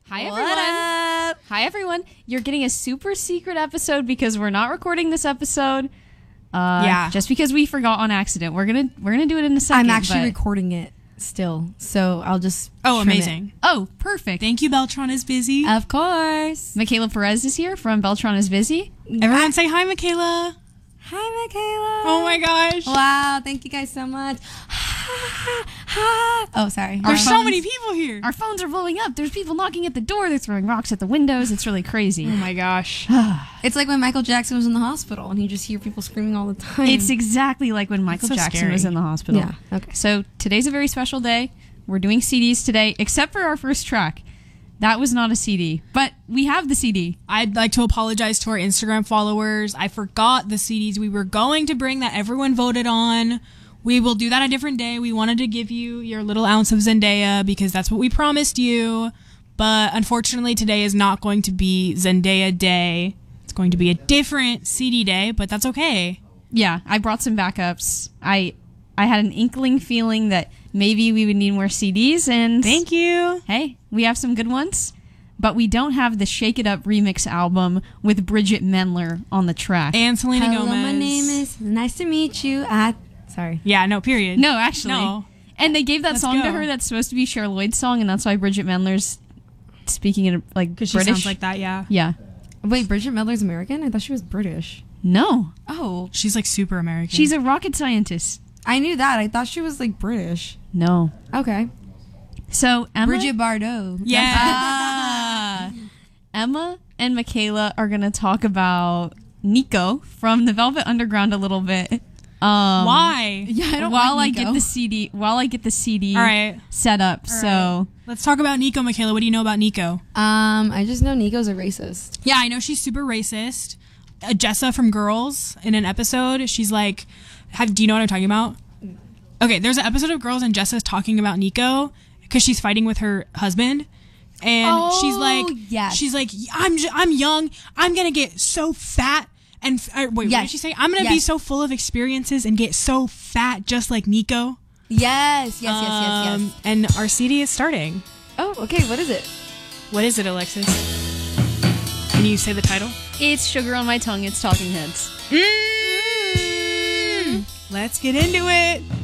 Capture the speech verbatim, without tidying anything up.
Hi, what everyone. Up? Hi, everyone. You're getting a super secret episode because we're not recording this episode. Uh, yeah. Just because we forgot on accident. We're gonna we're gonna do it in a second. I'm actually but... recording it still, so I'll just. Oh, amazing! It. Oh, perfect. Thank you, Beltron is busy. Of course. Michaela Perez is here from Beltron is busy. Everyone, say hi, Michaela. Hi, Michaela. Oh my gosh! Wow, thank you guys so much. Oh, sorry. There's Our so phones, many people here. Our phones are blowing up. There's people knocking at the door. They're throwing rocks at the windows. It's really crazy. Oh my gosh. It's like when Michael Jackson was in the hospital and you just hear people screaming all the time. It's exactly like when Michael so Jackson scary. was in the hospital. Yeah, okay. So today's a very special day. We're doing C Ds today, except for our first track. That was not a C D, but we have the C D. I'd like to apologize to our Instagram followers. I forgot the C Ds we were going to bring that everyone voted on. We will do that a different day. We wanted to give you your little ounce of Zendaya because that's what we promised you. But unfortunately, today is not going to be Zendaya Day. It's going to be a different C D day, but that's okay. Yeah, I brought some backups. I I had an inkling feeling that maybe we would need more C Ds, and Thank you. Hey, we have some good ones, but we don't have the Shake It Up remix album with Bridget Mendler on the track. And Selena Hello, Gomez. my name is. Nice to meet you. At sorry. Yeah, no, period. No, actually. No. And they gave that Let's song to go. her that's supposed to be Cher Lloyd's song, and that's why Bridget Mendler's speaking in like Because British. she sounds like that, yeah. Yeah. Wait, Bridget Mendler's American? I thought she was British. No. Oh, She's like super American. She's a rocket scientist. I knew that. I thought she was like British. No. Okay. So Emma, Bridget Bardot. Yeah. Ah. Emma and Michaela are going to talk about Nico from the Velvet Underground a little bit. Um, Why? Yeah, I don't while like I get Nico. the C D, while I get the C D All right. set up. All so right. Let's talk about Nico, Michaela. What do you know about Nico? Um, I just know Nico's a racist. Yeah, I know she's super racist. Uh, Jessa from Girls, in an episode, she's like, have, do you know what I'm talking about? Okay, there's an episode of Girls and Jessa's talking about Nico because she's fighting with her husband. And Oh, she's like, yes. she's like, I'm j- I'm young. I'm going to get so fat. And f- uh, wait, what Yes. did she say? I'm going to be Yes. so full of experiences and get so fat just like Nico. Yes, yes, yes, yes, Um, yes. And our C D is starting. Oh, okay. What is it? What is it, Alexis? Can you say the title? it's Sugar on My Tongue. It's Talking Heads. Mm. Let's get into it.